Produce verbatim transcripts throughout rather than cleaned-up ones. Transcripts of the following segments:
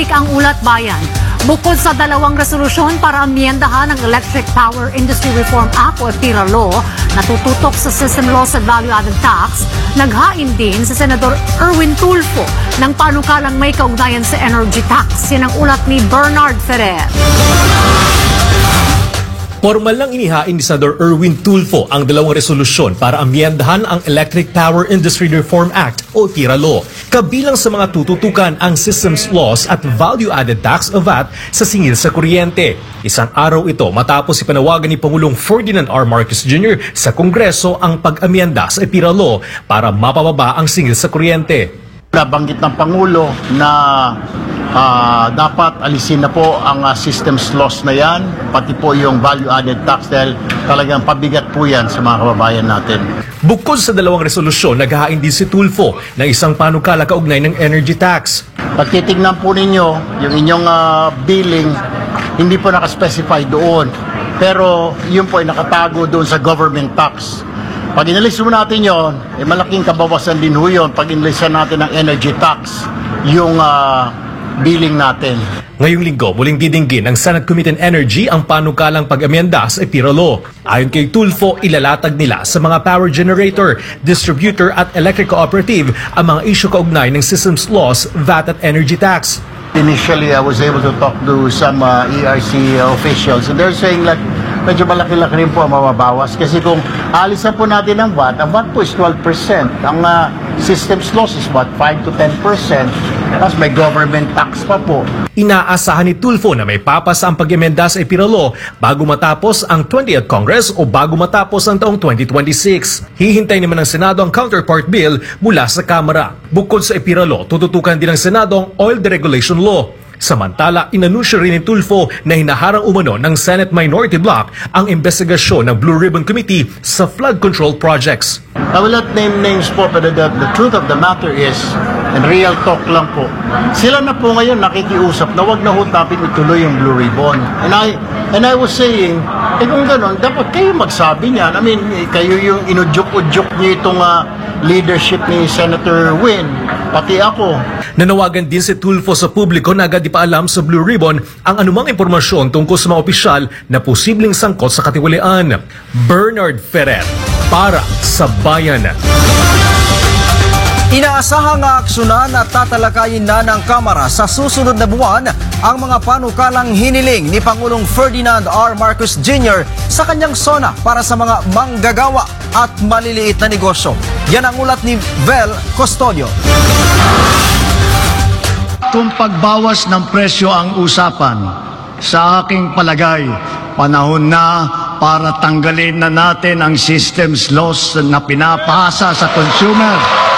Public ang ulat bayan. Bukod sa dalawang resolusyon para amyendahan ang Electric Power Industry Reform Act o EPIRA Law na tututok sa System Loss at Value-Added Tax, naghain din si Senador Erwin Tulfo ng panukalang may kaugnayan sa energy tax. Yan ang ulat ni Bernard Ferrer. Formal lang inihain ni Senador Erwin Tulfo ang dalawang resolusyon para amyendahan ang Electric Power Industry Reform Act o EPIRA Law. Kabilang sa mga tututukan ang Systems Loss at Value-Added Tax o V A T sa singil sa kuryente. Isang araw ito matapos ipanawagan ni Pangulong Ferdinand R. Marcos Junior sa Kongreso ang pag-amyenda sa EPIRA Law para mapababa ang singil sa kuryente. Nabanggit ng Pangulo na uh, dapat alisin na po ang uh, systems loss na yan, pati po yung value-added tax dahil talagang pabigat po yan sa mga kababayan natin. Bukod sa dalawang resolusyon, naghahain din si Tulfo ng isang panukala kaugnay ng energy tax. Pag titignan po ninyo, yung inyong uh, billing, hindi po nakaspecify doon. Pero yun po ay nakatago doon sa government tax. Pag inalis mo natin yon, eh malaking kabawasan din ho yun pag inalisan natin ng energy tax, yung uh, billing natin. Ngayong linggo, muling didinggin ng Senate Committee on Energy ang panukalang pag-amyenda sa EPIRA Law. Ayon kay Tulfo, ilalatag nila sa mga power generator, distributor at electric cooperative ang mga isyu kaugnay ng systems loss, V A T at energy tax. Initially, I was able to talk to some uh, E R C officials and they're saying like, medyo malaki-laki rin po ang mababawas. Kasi kung alisan po natin ang V A T, ang V A T po is twelve percent. Ang uh, systems loss is what, five to ten percent. Tapos may government tax pa po. Inaasahan ni Tulfo na may papasa ang pag-emenda sa EPIRA Law bago matapos ang twentieth Congress o bago matapos ang taong twenty twenty-six. Hihintay naman ng Senado ang counterpart bill mula sa Kamara. Bukod sa EPIRA Law, tututukan din ng Senado ang Oil Deregulation Law. Samantala, inanunsyo rin ni Tulfo na hinaharang umano ng Senate Minority Bloc ang investigasyon ng Blue Ribbon Committee sa flood control projects. I will not name names po, but the, the truth of the matter is, and real talk lang po, sila na po ngayon nakikiusap na wag na hutapin ituloy yung Blue Ribbon. And I, and I was saying, eh kung gano'n, dapat kayo magsabi niyan. I mean, kayo yung inudyok-udyok niyo itong uh, leadership ni Senator Win, pati ako. Nanawagan din si Tulfo sa publiko na agad ipaalam sa Blue Ribbon ang anumang impormasyon tungkol sa mga opisyal na posibleng sangkot sa katiwalian. Bernard Ferrer, para sa Bayan. Inaasahang aaksyonan at tatalakayin na ng Kamara sa susunod na buwan ang mga panukalang hiniling ni Pangulong Ferdinand R. Marcos Junior sa kanyang SONA para sa mga manggagawa at maliliit na negosyo. Yan ang ulat ni Vel Custodio. Kung pagbawas ng presyo ang usapan, sa aking palagay, panahon na para tanggalin na natin ang systems loss na pinapasa sa consumer.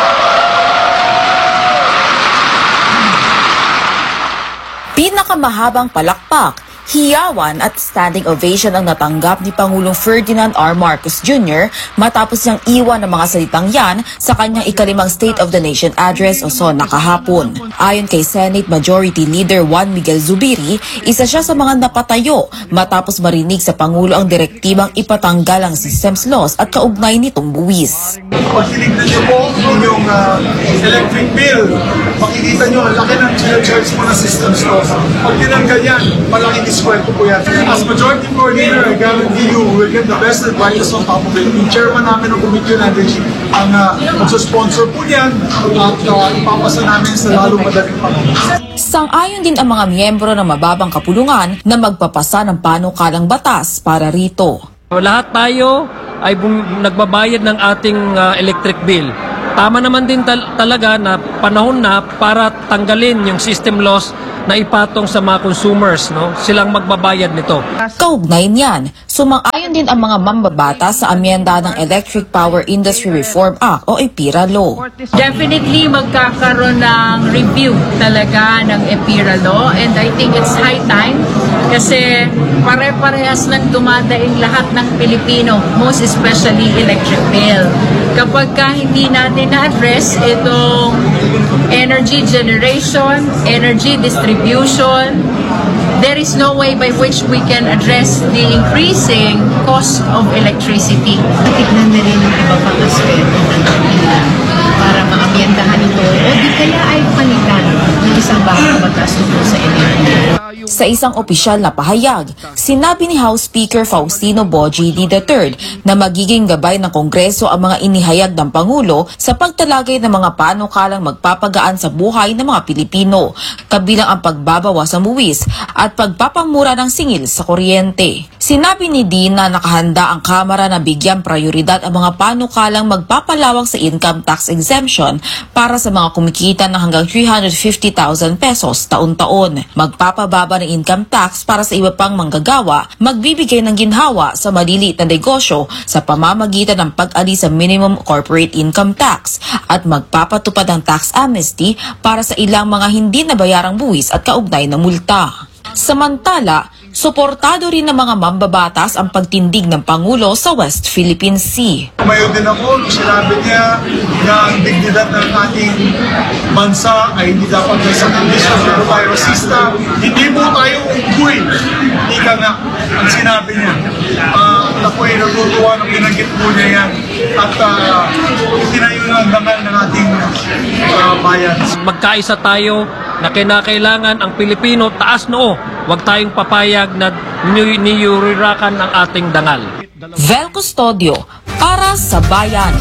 Pinakamahabang palakpak, hiyawan at standing ovation ang natanggap ni Pangulong Ferdinand R. Marcos Junior matapos niyang iwan ng mga salitang yan sa kanyang ikalimang State of the Nation Address o SONA kahapon. Ayon kay Senate Majority Leader Juan Miguel Zubiri, isa siya sa mga napatayo matapos marinig sa Pangulo ang direktibang ipatanggal ang systems loss at kaugnay nitong buwis. Pag tinignan niyo po yung uh, electric bill, makikita niyo ang laki ng charge mo na systems loss. Pag tinanggal yan, malaking diskwento po yan. As majority coordinator, I guarantee you, we'll get the best advice on top of it. Yung chairman namin ng Committee on Energy, ang uh, magsusponsor po yan at uh, ipapasa namin sa lalong madaling panahon. Sang-ayon din ang mga miyembro ng mababang kapulungan na magpapasa ng panukalang batas para rito. Lahat tayo ay bum- nagbabayad ng ating uh, electric bill. Tama naman din tal- talaga na panahon na para tanggalin yung system loss na ipatong sa mga consumers, no? Silang magbabayad nito. Kaugnay niyan, sumang-ayon din ang mga mambabata sa amyenda ng Electric Power Industry Reform Act o EPIRA Law. Definitely magkakaroon ng review talaga ng EPIRA Law and I think it's high time kasi pare-parehas lang dumadaing lahat ng Pilipino, most especially electric bill. Kapag ka hindi natin na-address itong energy generation, energy distribution, there is no way by which we can address the increasing cost of electricity. Tignan na rin ang iba pang aspeto ng kapila para maamyendahan ito o di kaya ay palitan ng isang bagong batas tungkol sa Sa isang opisyal na pahayag, sinabi ni House Speaker Faustino Bogie the third na magiging gabay ng Kongreso ang mga inihayag ng Pangulo sa pagtalagay ng mga panukalang magpapagaan sa buhay ng mga Pilipino, kabilang ang pagbabawas sa buwis at pagpapamura ng singil sa kuryente. Sinabi ni Dean na nakahanda ang Kamara na bigyang prioridad ang mga panukalang magpapalawak sa income tax exemption para sa mga kumikita ng hanggang three hundred fifty thousand pesos taon-taon. Magpapababa ng income tax para sa iba pang manggagawa, magbibigay ng ginhawa sa maliliit na negosyo sa pamamagitan ng pag-alis sa minimum corporate income tax at magpapatupad ng tax amnesty para sa ilang mga hindi nabayarang buwis at kaugnay na multa. Samantala, suportado rin ng mga mambabatas ang pagtindig ng Pangulo sa West Philippine Sea. Tumayo din ako nung sinabi niya na ang dignidad ng ating bansa ay hindi dapat nasa kondisyon pero tayo rasista. Hindi mo tayo unggoy. Hindi ka nga ang sinabi niya. Uh, at ako ay natutuwa nung ginagit po niya yan. At uh, tinayo na ang dangal ng ating uh, bayan. Magkaisa tayo na kinakailangan ang Pilipino taas noo. Huwag tayong papayag na niyurirakan ang ating dangal. Vel Custodio para sa Bayan.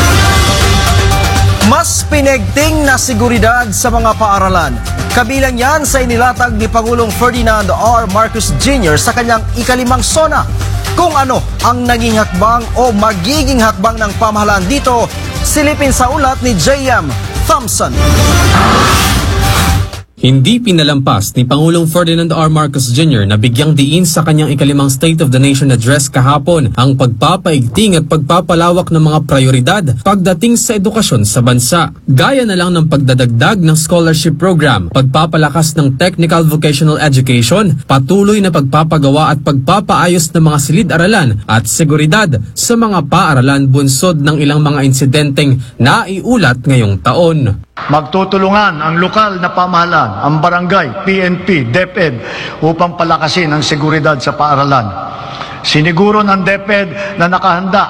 Mas pinegting na seguridad sa mga paaralan. Kabilang yan sa inilatag ni Pangulong Ferdinand R. Marcos Junior sa kanyang ikalimang SONA. Kung ano ang naging hakbang o magiging hakbang ng pamahalaan dito, silipin sa ulat ni J M Thompson. Hindi pinalampas ni Pangulong Ferdinand R. Marcos Junior na bigyang diin sa kanyang ikalimang State of the Nation Address kahapon ang pagpapaigting at pagpapalawak ng mga prioridad pagdating sa edukasyon sa bansa. Gaya na lang ng pagdadagdag ng scholarship program, pagpapalakas ng technical vocational education, patuloy na pagpapagawa at pagpapaayos ng mga silid-aralan at seguridad sa mga paaralan bunsod ng ilang mga insidenteng naiulat ngayong taon. Magtutulungan ang lokal na pamahalaan, ang barangay, P N P, DepEd upang palakasin ang seguridad sa paaralan. Siniguro ng DepEd na nakahanda,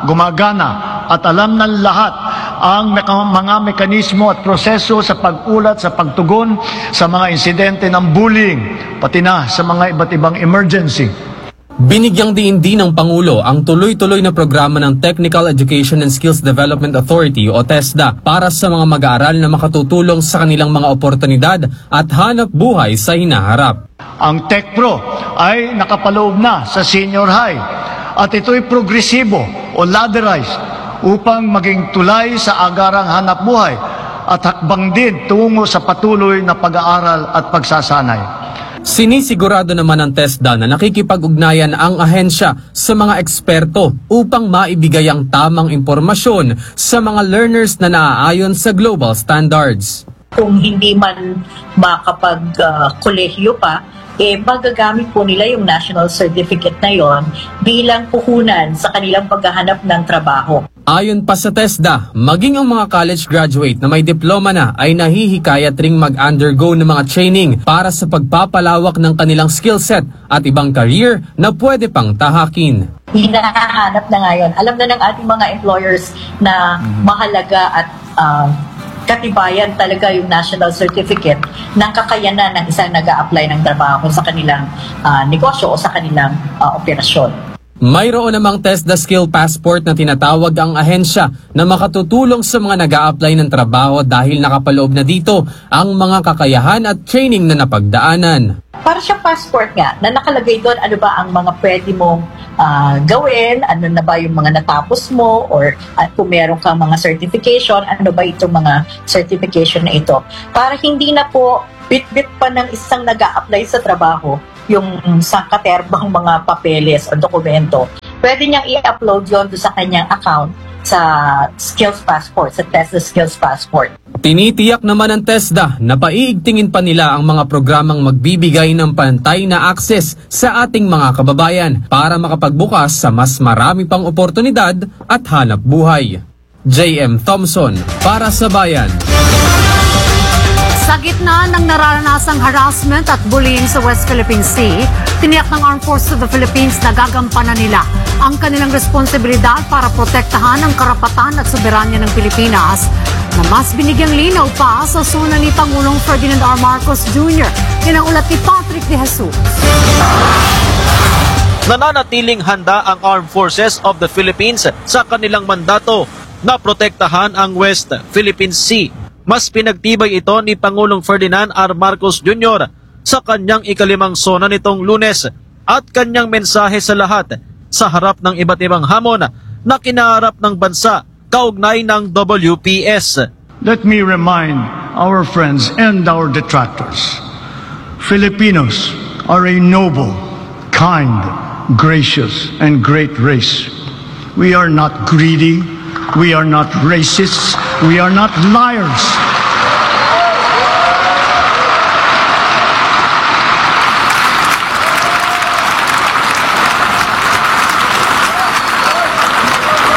gumagana at alam ng lahat ang mga mekanismo at proseso sa pag-ulat sa pagtugon sa mga insidente ng bullying, pati na sa mga iba't ibang emergency. Binigyang diin din ng Pangulo ang tuloy-tuloy na programa ng Technical Education and Skills Development Authority o TESDA para sa mga mag-aaral na makatutulong sa kanilang mga oportunidad at hanap buhay sa hinaharap. Ang TechPro ay nakapaloob na sa senior high at ito'y progresibo o ladderized upang maging tulay sa agarang hanap buhay at hakbang din tungo sa patuloy na pag-aaral at pagsasanay. Sinisigurado naman ng TESDA na nakikipag-ugnayan ang ahensya sa mga eksperto upang maibigay ang tamang impormasyon sa mga learners na naaayon sa global standards. Kung hindi man makapag-kolehiyo uh, pa, eh magagamit po nila yung national certificate na yon bilang puhunan sa kanilang paghahanap ng trabaho. Ayon pa sa TESDA, maging ang mga college graduate na may diploma na ay nahihikayat ring mag-undergo ng mga training para sa pagpapalawak ng kanilang skill set at ibang career na pwede pang tahakin. Hinahanap na ngayon. Alam na ng ating mga employers na mahalaga at uh, katibayan talaga yung national certificate ng kakayanan ng isang nag-a-apply ng trabaho sa kanilang uh, negosyo o sa kanilang uh, operasyon. Mayroon namang TESDA Skill Passport na tinatawag ang ahensya na makatutulong sa mga nag-a-apply ng trabaho dahil nakapaloob na dito ang mga kakayahan at training na napagdaanan. Para siyang passport nga na nakalagay doon ano ba ang mga pwede mong uh, gawin, ano na ba yung mga natapos mo or uh, kung meron kang mga certification, ano ba itong mga certification na ito. Para hindi na po bit-bit pa ng isang nag-a-apply sa trabaho yung sa katerbang mga papeles o dokumento, pwede niyang i-upload yon sa kanyang account sa Skills Passport, sa TESDA Skills Passport. Tinitiyak naman ng TESDA na paiigtingin pa nila ang mga programang magbibigay ng pantay na access sa ating mga kababayan para makapagbukas sa mas marami pang oportunidad at hanap buhay. J M Thompson para sa Bayan. Sa gitna ng nararanasang harassment at bullying sa West Philippine Sea, tiniyak ng Armed Forces of the Philippines na gagampanan nila ang kanilang responsibilidad para protektahan ang karapatan at soberanya ng Pilipinas na mas binigyang linaw pa sa SONA ni Pangulong Ferdinand R. Marcos Junior Yan ang ulat ni Pat Patrick De Jesus. Nananatiling handa ang Armed Forces of the Philippines sa kanilang mandato na protektahan ang West Philippine Sea. Mas pinagtibay ito ni Pangulong Ferdinand R. Marcos Junior sa kanyang ikalimang sona nitong Lunes at kanyang mensahe sa lahat sa harap ng iba't ibang hamon na kinaharap ng bansa kaugnay ng W P S. Let me remind our friends and our detractors, Filipinos are a noble, kind, gracious, and great race. We are not greedy, we are not racists, we are not liars.